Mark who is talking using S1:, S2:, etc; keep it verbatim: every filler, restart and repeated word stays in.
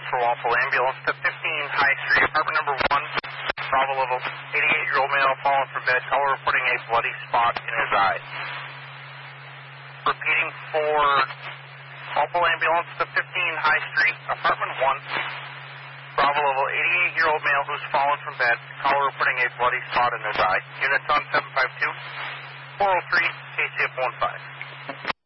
S1: for Walpole. Ambulance to fifteen High Street, apartment number one, Bravo level, eighty-eight-year-old male fallen from bed, caller reporting a bloody spot in his eye. Repeating for Walpole Ambulance to fifteen High Street, apartment one, Bravo level, eighty-eight-year-old male who's fallen from bed, caller reporting a bloody spot in his eye. Units on seven five two, four oh three, K C F one five.